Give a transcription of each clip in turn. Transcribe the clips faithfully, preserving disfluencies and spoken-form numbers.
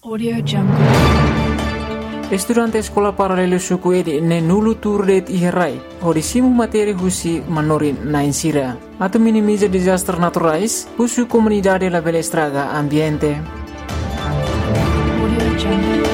Audio Jungle. Estudante sekolah paralelo suku edi ne nulu turdet iherai. Hodisimu materi husi manorin nainsira. Atau minimiza disaster naturais, husu comunidade la bela estraga ambiente. Audio Jungle.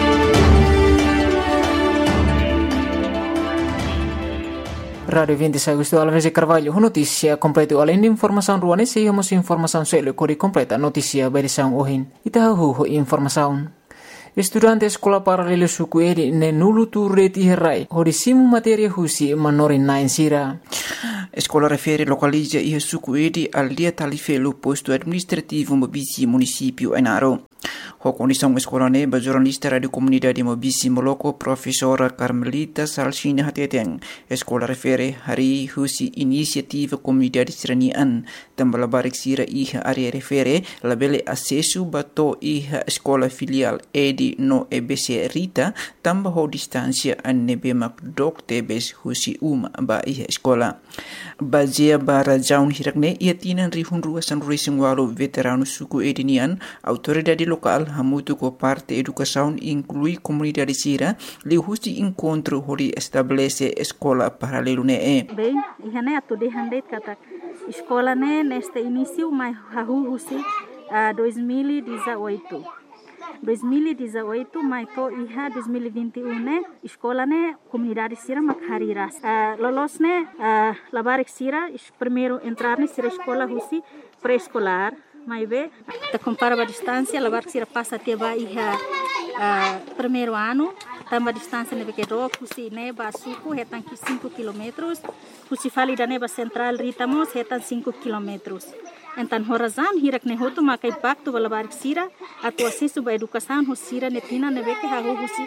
Radio vinte Agosto Alves Carvalho, notícia completa além de informação ruane, seguimos informação selo kori completa notícia berisão ohin. Itahu informação. Estudante sekolah paralelo suku edi ne nulu turret iherai. Hodisimu materia husi manorin nainsira. Escola refere localiza e suku edi al dia talifelo posto administrativo Mobisi município Enaro. A condição escolar ne ba jornalista radio comunidade Mobisi Moloko professora Carmelita Salsina Hateteng. Escola refere hari husi inisiativa comunidade seranian tambah barik sira iha area refere labele acesso bato iha escola filial edi no E B C Rita tambah ho distância anebe mak dok tebes husi uma ba iha escola. Bazia bara jaun hirakne ia tinan rihun ruasan racing walo veterano suku edinian autoridade local hamutu ko parte educação inclui comunidade sira li husi encontro hori estabelece escola paralelo ne e. Bem, ihane atu de handeit kata escola ne neste início mai hahu husi uh, dois mil e dezoito. dois mil e dezoito mai to iha dois mil e vinte e um ne escola ne comunidade sira makhariras uh, lolos ne uh, labarik sira primeiro entrar ne sira escola husi pré-escolar mai be ta compara a distância labarik sira passa até ba iha uh, primeiro ano tamba distância ne que do husi ne ba suku hetan cinco quilômetros husi fali da ne ba central ritamos hetan cinco quilômetros. Então, horazan hirak ne hotu makai pacto balabarik sira atu acesso ba educação hosira ne tina ne beke ha husi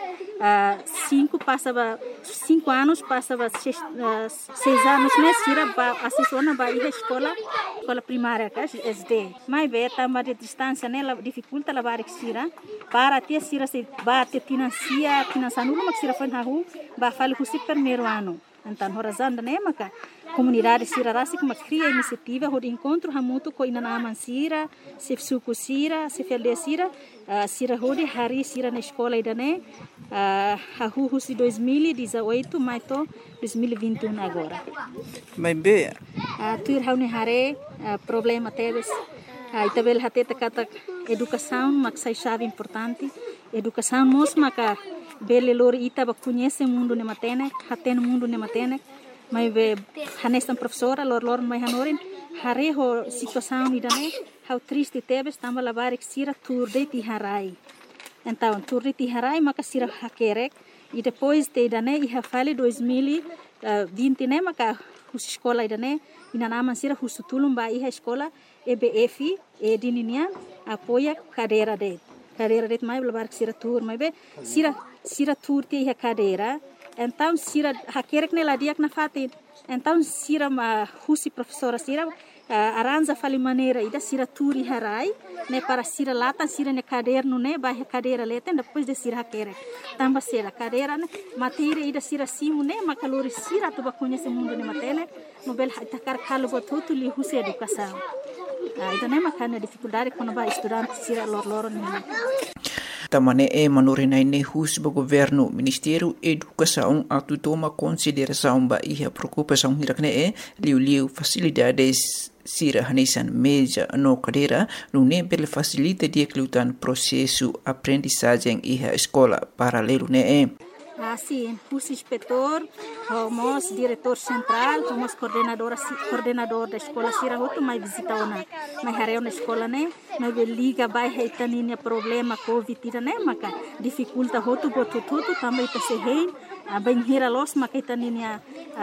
cinco passa ba cinco anos passa ba seis, uh, seis anos ne sira ba acesso na ba iha escola escola primária ka S D mai be tamba de distância ne la dificulta labarik sira para tia sira se ba te financia financiando mak sira fan ha hu ba fali husi primeiro ano. Então, horazan da ne maka comunidade sira rasi kuma cria iniciativa hod encontro hamutu ko inanaman sira se suku sira se felde sira uh, sira hodi hari sira na escola idane uh, hahu husi dois mil e dezoito mai to dois mil e vinte e um agora Mas be uh, tuir haune hare uh, problema teves uh, itabel hateta kata educação mak sai chave importante educação mos maka bele lor ita ba conhece mundo ne matene haten mundo ne matene mai be hanestan professora lor lor mai hanorin hare ho situação idane how triste tebes tamba labarik sira turde ti harai então turde ti harai maka sira hakerek e depois te idane iha fale dois mil e vinte ne maka hus escola idane inanaman sira husutulum ba iha escola E B F e dininian apoia cadeira de cadeira de mai labarik sira tur mai be sira sira tur ti iha cadeira. Então, sira hakerek ne ladiak na fatin. Então, sira ma husi professora sira uh, aranja fali maneira ida sira turi harai ne para sira latan sira ne caderno ne ba cadeira leten depois de sira hakerek. Tamba sira cadeira ne matéria ida sira simu ne makalori sira tu ba conhece mundo ne matene no bel takar kalu botutu li husi educação. Ah, ida ne makana dificuldade quando ba estudante sira lor lor ne. Tamane e manorinai ne hus ba governo Ministério Educação atu toma consideração ba iha preocupação hirakne e liu liu facilidades sira hanesan meja no cadeira no ne bel facilita dia klutan processo aprendizagem iha escola paralelo ne e. Assim, hus inspetor, homos diretor central, homos coordenador coordenador da escola sira hotu mai visita ona mai hareu na escola ne mai liga bai heitaninia problema covid ira ne maka dificulta hotu botututu também ta se hein bem hira los maka heitaninia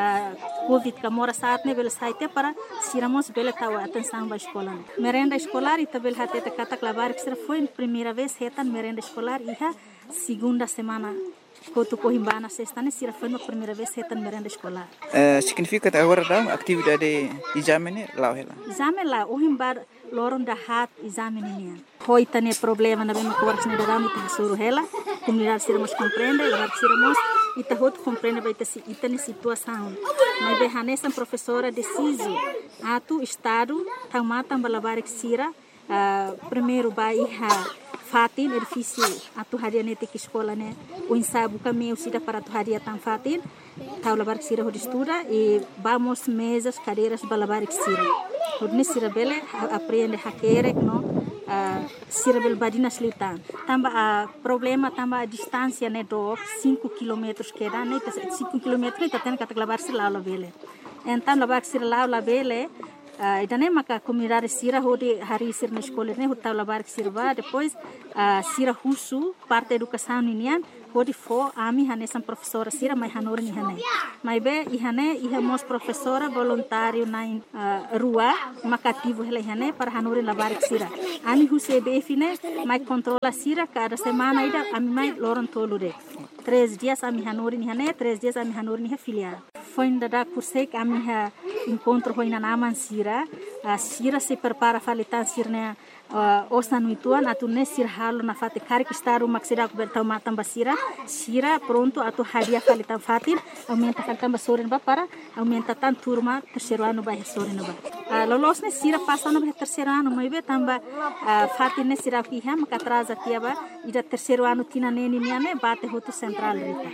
covid kamora saat ne bel saite para siramos bel tawa atenção ba escola ne merenda escolar ita bel hateta kata klabar que foi primeira vez hetan merenda escolar iha segunda semana Kotu Cohimbana sexta ne sira foi a primeira vez hetan merenda escolar. Uh, significa agora da atividade exame lá ela. Exame lá o himbar loron da hat exame ne. Hoi tane problema na bem coordes ne da muito suru ela. Comunidade sira mos compreende, lá sira mos ita hot compreende vai ter ita ne situação. Mas behanesa professora deciso atu estado tamata balabarik sira uh, primeiro bairra Fatin, edifício atu hadia nete que escola né o ensaio caminho sida para tu hadia tan Fatin taula bar sira ho estuda e vamos mesas cadeiras balabar sira hodne sira bele aprende hakere no uh, sira bel badina slitan tamba a uh, problema tamba a distância né do cinco quilômetros que dá né cinco quilômetros tá tendo que lavar sira lá bele então lavar sira lá bele Uh, idane maka comunidade sira hodi hari sir na escola ne hota labar sirva depois uh, sira husu parte educação ninian hodi fo ami hane sam professora sira mai hanor ni hane mai be ihane ihamos professora voluntário na uh, rua makativo hele hane para hanor labar sira ami huse be fine mai controla sira cada semana ida ami mai loron tolude três dias ami hanor ni hane três dias ami hanor ni filial foi ainda da kursek ami ha encontro foi na naman sira a sira se prepara falitan sirne uh, osa nuituan atu ne sir halo na fate kari que está uma sira coberta uma tamba sira sira pronto atu hadia falitan fatir aumenta falitan basorin ba para aumenta tan turma terceiro ano ba sorin ba uh, lolos ne sira passa no terceiro ano mai be tamba uh, fatir ne sira ki ha maka atrasa tiaba ida terceiro ano tina neni niane bate hotu central rita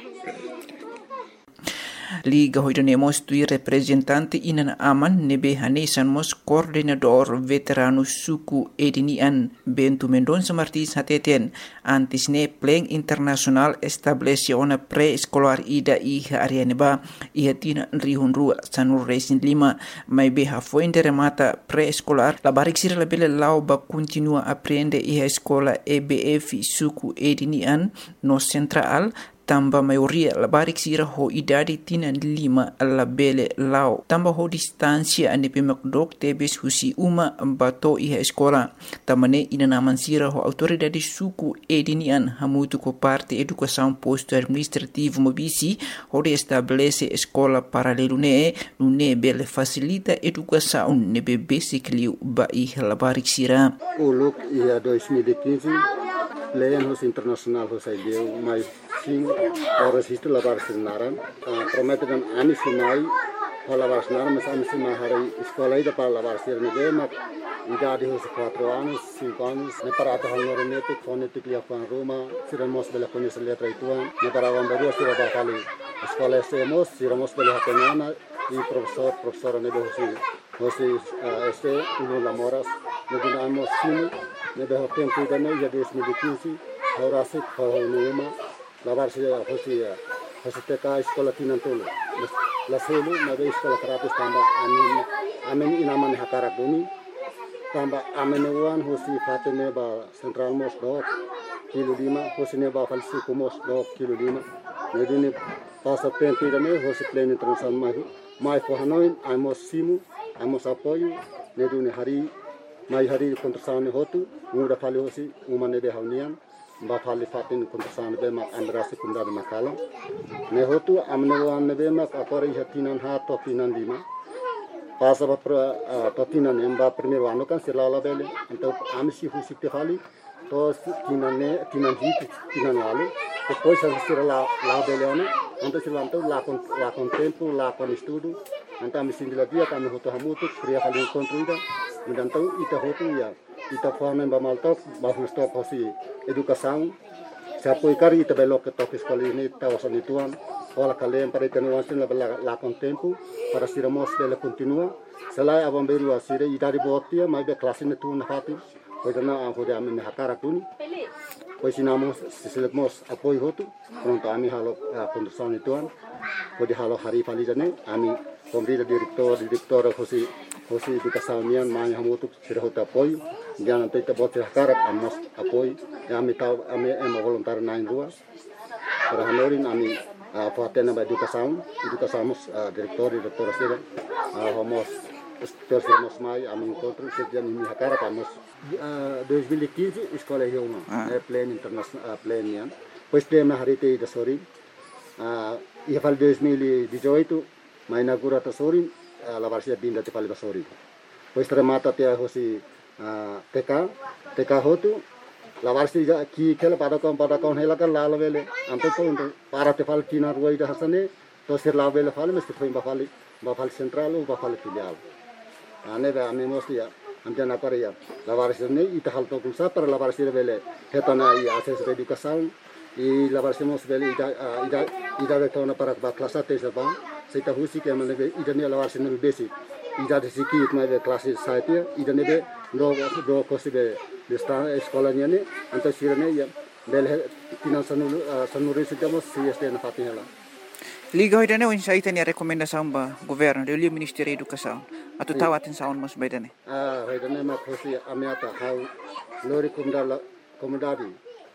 Liga hoidanemos tui representante inan aman nebe hanesan mos coordenador veterano suku edinian Bentu Mendonça Martins hateten antis ne pleng internasional estableciona pre-escolar ida iha arianeba iha tina rihun rua sanur resin lima mai beha fuente remata pre-escolar la barik sira la bele lau ba continua aprende iha escola E B F suku edinian no central tamba maioria la barik sira ho idade tina lima la bele lau tamba ho distancia ane pemakdok tebes husi uma bato iha escola tamane ina naman sira ho autoridade suku edinian hamutu ko parte educação posto administrativo mobisi ho de estabelece escola paralelo ne ne bele facilita educação ne be basically ba iha la barik sira uluk ia dois mil e quinze Leyan hos internasional hos ideu mai sim horas isto lavar sinaran promete dan ani sinai lavar sinaran mas ani sinai hari escola ida para lavar sir ne mak idade hos quatro anos cinco anos ne para ata honorenetic fonetic lia fan Roma siramos bela conhecer letra ituan ne para vambaru sira ba kali escola semos siramos bela hatenana e professor professora ne hosi hosi este uno lamoras ne dinamos sim ne beho tempo idane ya dois mil e quinze ora se ko numa lavar se hosi hosi teka escola tinantolo la selu na be escola terapis tamba amin amin inaman hakara duni tamba amin wan hosi fatene ba central mos do kilo lima hosi ne ba falsi kumos do kilo lima ne dini pasa tempo idane hosi plane international mai mai ko hanoin amos simu amos apoio ne duni hari mai hari kontrasane hotu muda fali hosi umane be haunian ba fali fatin kontrasane be mak andrasi kundad makala ne hotu amne wan be mak apori hatinan ha to tinan lima pasa ba totinan emba primeiro ano kan silala bele então amsi husi te fali to tinan ne tinan hit tinan wale depois a sirala la bele ona então silanto la con la con tempo la con estudo então amsi dia kami hotu hamutu kriya fali encontro Então, ita hotu ya, ita forma ba maltok, ba stop hosi educação. Se apoio cari ita belok ke tok escola ini ta wasan ituan. Ola kalian para ita nuansin la la con tempo para siramos bela continua. Selai abang beru asire ita di botia mai be kelas ini tu na fati. Pois na am hode amin hakara tuni. Pois sinamos sisilemos apoio hotu. Pronto ami halo condução ituan. Pode halo hari fali jane ami pemerintah direktor direktor hosi hosi educação mian mai hamutuk sira hota apoio dia nanti te bote hakarat amos apoio ya ami tau ami emo voluntário nain rua para hanorin ami fatena ba educação educação amos direktor direktor sira homos terus mai ami encontro seja mi hakarat amos dois mil e quinze escola hioma é plane internacional plane mian pois tema harite da sori ia fal dois mil e dezoito mai inaugura ta sori la varsia binda te fali basori. Pois remata te hosi T K T K hotu la varsia ki kela pada kon pada kon hela kan la vele anto kon para te fali tina ruai da hasane to sir la vele fali mesti foi ba fali ba fali central ba fali filial. Ane ba ame mostia antian akar ya lawaris ini ita hal tokum sa para lawaris ini bele hetana i akses edukasaun i lawaris mos bele ida ida ida de tona para kelas satu sebang seita husi ke mana be ida ni lawaris ini basic ida de siki itma be kelas satu ida ne be do do kosi be desta sekolahnya ni anto sirane ya bele tinan sanulu sanuri sitamos si este na fatinela. Liga hoy dane sa ita ni rekomendasyon ba gobyerno de Liga Ministerio Edukasaun atau tawatin saun mas bay dane. Ah hoy dane ma kosi amiata how lori kumdala kumdadi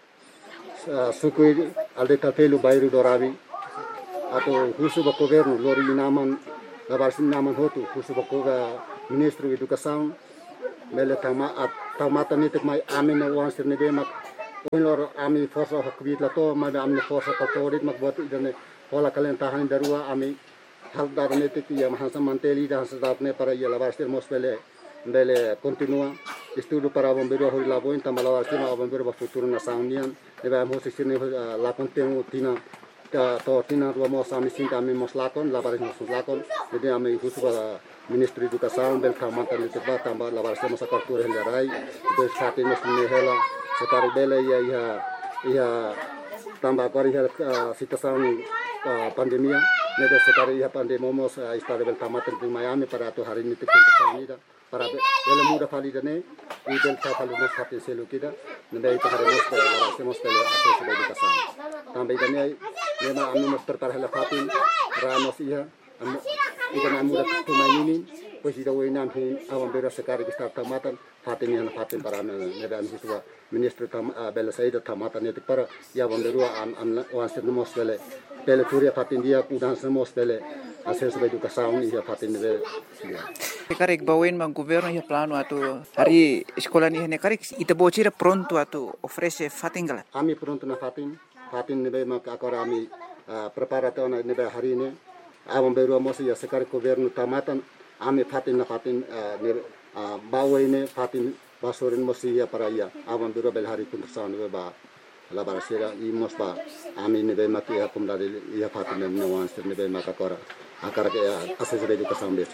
sukui alde tapelu bayru dorabi atau husu ba gobyerno lori naman labarsin naman hotu husu ba ko Ministro Edukasaun mele tama at tamata nitik may amin na wansir ni be mak lor ami forsa hakbit lato ma amni forsa katorit makbuat idane Pola kalian tahan darua ami hal darane tiki ya mahansa manteli dan sedapne para ya labarster mosbele bele continua estudo para bombeiro hori laboin tamalawarti ma bombeiro ba futuro na saunian eba mosi sini la contenu tina ta to tina ro mo sami sinta ami moslakon labaris moslakon jadi ami husu ba Ministri Edukasaun bel kamatan litba tamba labarster mosakar tur hendarai itu sati mosne hela sekari bele ya ya ya tambah kari hel situasaun pandemia nedo sekali ya pandemi momos istade bel tamatan di Miami para tu hari ini tikun sanida para bel muda fali dane i bel fali mos hati selu kita nende itu hari mos la semos bel aso sudah dikasan tambah dane nema anu mos terparah la fatin ramos iya ikan muda tu mayini pues ida wenan hin awam bera sekali kita tamatan fatin yang fatin para nebe anu tua ministro tam bel saida tamatan itu para ya bonderua am am wansir mos bel Pele turia fatin dia udan semos pele ases be edukasaun ia fatin be. Karek bawen mang governo ia plano atau hari sekolah ni hene karek ita bocira pronto atau ofrece fatin gala. Ami pronto na fatin fatin be mak akora ami preparato na be hari ini awam beru mos ia sekar governo tamatan ami fatin na fatin ne bawen fatin basorin mos ia para ia awam beru bel hari pun saun be ba la barasera i mosba ami ne be maki ya kumda ya fatime ne wansir ne be makakora akara ke asesore edukasaun be.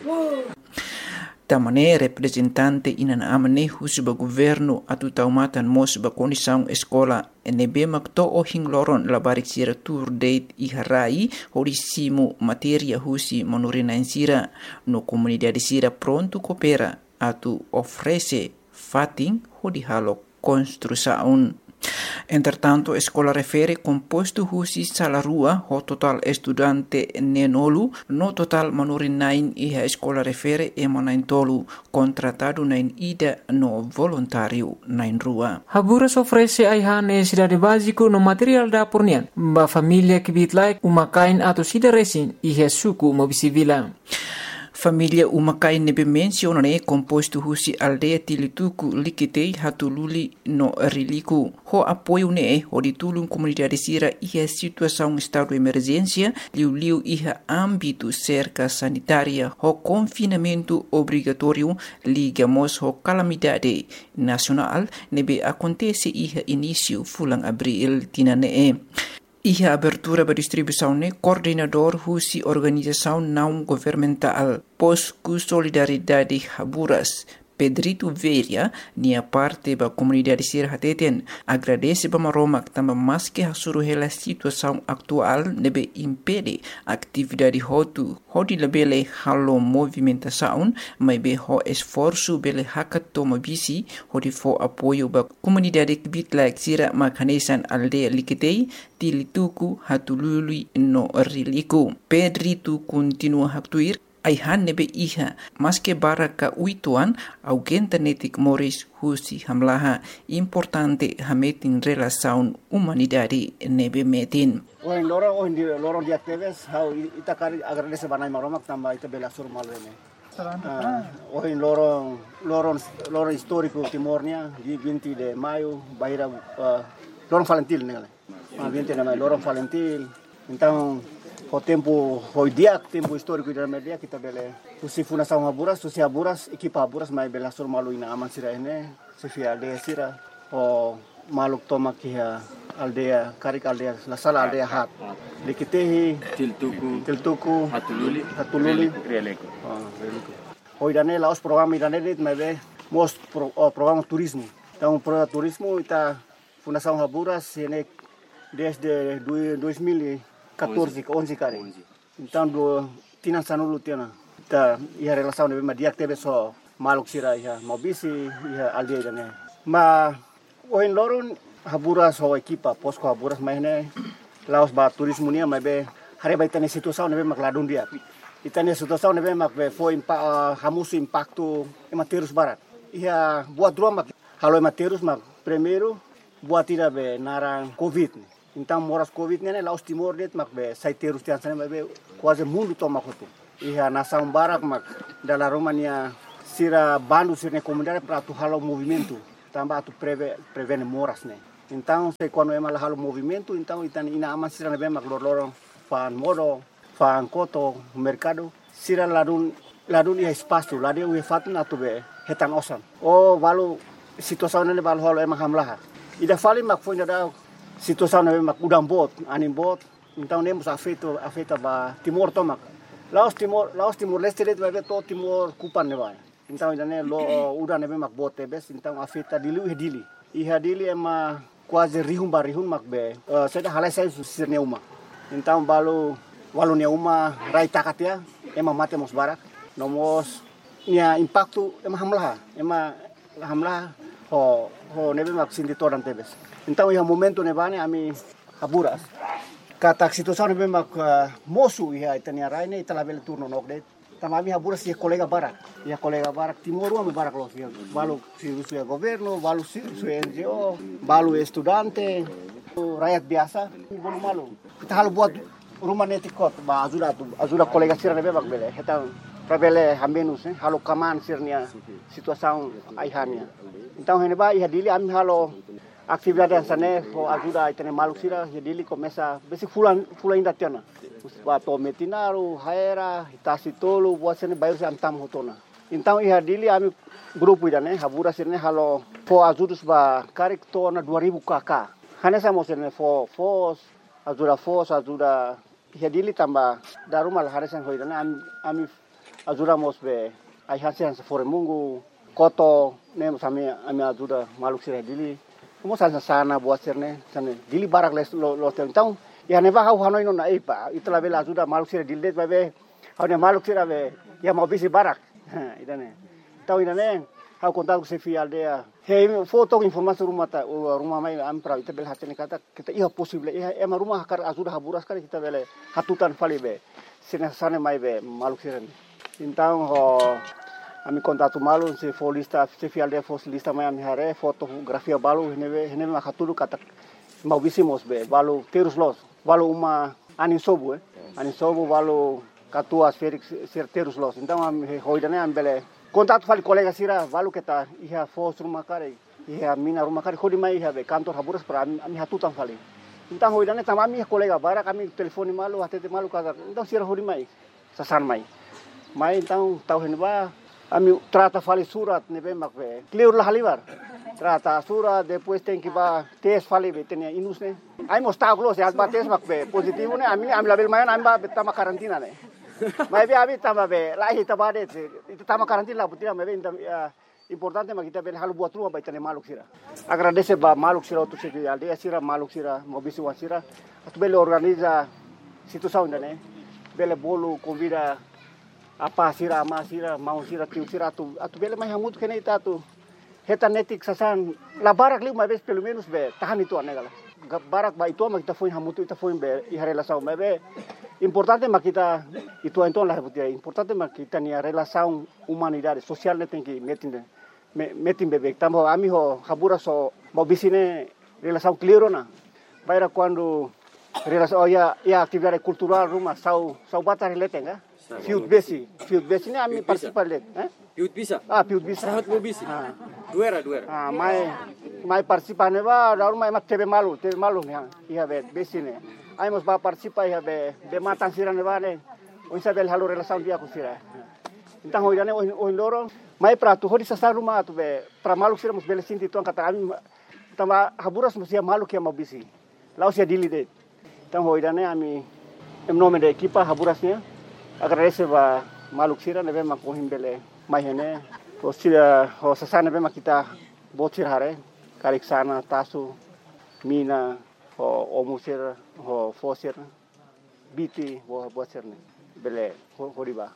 Tamane representante inan amane husba governo atu taumatan mos ba kondisang eskola nebe makto o hingloron la barik sira tour date i harai horisimu materia husi monurina insira no comunidade sira pronto coopera atu ofrece fatin hodi halo construsaun. Entretanto, a escola refere composto husi salarua ho total estudante nenolu, no total manurin nain iha escola refere emanain tolu, contratado nain ida no voluntario nain rua. Haburas ofrece aiha necesidade básico no material da pornian, ba familia kibit like umakain atau sida resin iha suku mobisivila. Familia umakai nebe mensione composto husi aldea tilituku likitei hatululi no riliku. Ho apoio ne ho ditulung comunidade sira iha situação estado de emergência liu liu iha âmbito cerca sanitária ho confinamento obrigatório ligamos ho calamidade nacional nebe acontece iha início fulang abril tinane. Iha abertura ba distribuição ne coordenador husi organização não governamental Posku Solidariedade Haburas Pedrito Veria nia parte ba comunidade sir hateten agradece ba maromak tamba maske hasuru hela situação atual nebe impede atividade hotu hodi lebele halo movimentação mai be ho esforço bele hakatoma bisi hodi fo apoio ba comunidade bitlak sira makanesan aldea likitei tilituku hatulului no riliku. Pedrito continua haktuir aihan nebe iha maske baraka uituan augenta netik moris husi hamlaha importante hametin relasaun humanidade nebe metin. Oin loro oin di loro di aktives how itakari agradece banai maromak tamba ita bela sur malene. Oin loro loro loro histórico timornya di vinte de maio baira loro Valentil nele. Ma vinte de maio loro Valentil. Então o tempo foi dia tempo histórico da media kita bele usi fundação Haburas usi Haburas equipa Haburas mai bela sur malu ina aman sira ene sifia aldea sira o maluk toma kia aldea karik aldea la sala aldea hat likitehi tiltuku tiltuku hatululi hatululi rialeko oh rialeko hoy dane laos programa dane dit mai be mos pro, oh, programa turismo. Então, programa turismo está Fundação Haburas ini desde dois mil e quatorze, onze kali. Então, do tinan sanulu tiana. Ta ia relação de dia que teve só maluk sira ia mobisi ia aldeia dane. Ma oin loron Haburas ho equipa posko Haburas mai ne laos ba turismo nia mai be hari bai tane situação ne be mak ladun dia. Itane situação ne be mak be foi impa hamusu impacto ematerus barat. Ia buat dua mak halo ematerus mak primeiro buat tidak be narang covid. Então moras covid ne laos timor det mak be saiterus tian sana mai be quase mundo to mak hotu. Ia nação barak mak dalam Romania sira bandu sira comunidade para tu halo movimento. Tambah tu preve prevene moras ne. Então, se quando é mal halo movimento, então itani ina aman sira na bem maglorlorong fan modo, fan koto, mercado, sira ladun ladun ia espaço, ladun ia fatu na tu be hetan osan. O valu situação ne valu halo emang hamlaha. Ida fali mak foi da situação ne mak udang bot, anim bot, então nemos afeto afeta ba Timor tomak. Laos Timor, Laos Timor Leste det vai to Timor kupan ne vai. Então ida ne lo udang ne mak bot tebes, então afeta dili dili. Iha dili ema quase rihum barihum makbe uh, seda halai sai susir neuma então balu walu neuma rai takatia ema mate mos barak nomos nia impacto ema hamlah ema hamlah ho ho nebe mak sindi todan tebes então iha momento nebane ami Haburas kata situação nebe mak uh, mosu iha itania rai ne italabel turno nokdet tamami Haburas ia kolega barak ia kolega barak Timor ame barak los ia balu si su governo balu si su N G O balu estudante rakyat biasa bolu malu kita halu buat rumah netikot ba ajuda tu ajuda kolega sira nebe bak bele eta prabele hamenus eh halu kaman sirnia situação aihania então hene ba ia dili ami halu atividade sane ho ajuda itene malu sira ia dili começa besi fulan fulan inda tiana Wato metinaru, haera, itasi tolu, buat sini bayar si antam hotona. Então ia dili ami grupo ida ne, Haburas sini halo fo ajudus ba karik tona dua ribu kakak. Hanya sama sini fo fos, ajuda fos, ajuda ia dili tambah daru mal hari sen hoida ne ami ami ajuda mos be ai hasian sefore mungu koto ne sami ami ajuda maluk sira dili. Mo sana sana buat sini sana dili barak les lo lo então ya neva hau hanoi no na ipa itulah bela ajuda maluk sira dildet babe hau ne maluk sira be ya mau bisi barak idane tau idane hau kontak se fi aldea he foto informasi rumah ta rumah mai am pra ita bel hatene kata kita iya possible iya ema rumah kar ajuda Haburas kali kita bele hatutan fali be sina sana mai be maluk sira então ho ami kontatu malu se folista se fi aldea fosilista mai am hare fotografia balu hene hene ma hatulu kata mau bisi mos be balu terus los balu uma anin sobu eh anin sobu balu katua Felix terus los então am hoidane am bele kontak fali kolega sira balu kita iha fos rumah kare iha mina rumah kare khodi mai iha be kantor Haburas pra ami hatutan fali então hoidane tamami kolega bara kami telefoni malu hatete malu kaza então sira hodi mai sasan mai mai então tau henba ami trata fali surat nebe makbe clear lah halibar trata surat depois tem que ba tes fali betenia inus ne ai mostau close as ba tes makbe positivo ne ami ami label mayan ami ba betama karantina ne mai be abi tama be lahi tabade itu tama karantina lah putina mebe importante mak kita bel halu buat rumah betenia maluk sira agradece ba maluk sira tu se aldea sira maluk sira mobisi wasira atu bele organiza situação ne bele bolu convida apa sira ama sira mau sira tiu sira tu atu bele mai hamut kene ita tu heta netik sasan la barak li mai bes pelo menos be tahan itu anegala barak ba itu ma kita foi hamut ita foi be i relação mai be importante ma kita itu então la butia importante ma kita ni relação humanidade social ne tem que metin metin bebe tambo ami ho Haburas so mau bisine relação clear na baira quando relação oh, ya ya atividade cultural rumah sau sau batar relate enggak Fiut besi, fiut besi ni ami participa let, eh? Fiut bisa. Ah, fiut bisa. Sahat mo bisi. Ah. Duera, duera. Ah, mai mai participa ne ba, daru mai mat tebe malu, tebe malu ni ha. Iha bet besi ne. Ai mos ba participa iha be be matan sira ne ba ne. O sabel halu relação dia ku sira. Então hoidane o loro mai prato hodi sa rumah tu be pra malu sira mos bele sinti tuan kata ami tama Haburas mos ia malu ke mau bisi. Laos ia dili det. Então hoidane ami em nome da equipa Haburasnya agradece ba maluk sira nebe makohim bele mai hene o sila ho sasana be makita botir hare karik sana tasu mina ho omusir ho fosir biti ho bosir ne bele ho horiba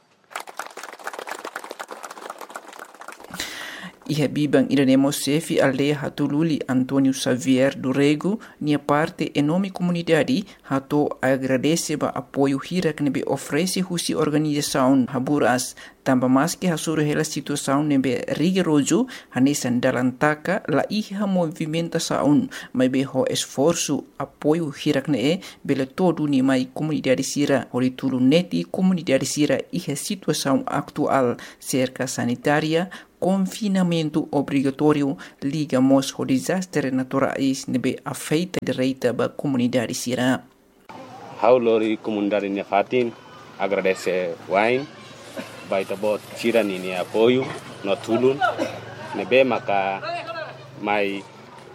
Iha bibang iranemo sefi aldeia hatululi Antônio Xavier do Rego, nia parte enorme comunidade hato agradece ba apoio hira que nebe oferece husi organização haburas tamba mais que hasuru hela situação nebe rigoroso hanesan dalantaka la iha movimentação mai be ho esforço apoio hira que ne bele todo ni mai comunidade sira horitulu neti comunidade sira iha situação atual cerca sanitária confinamento obrigatório ligamos ao desastre naturais nebe afeita direita ba comunidade sira. Haulori comunidade Nefatin agradece wine baita bot sira ni apoio no tulun nebe maka mai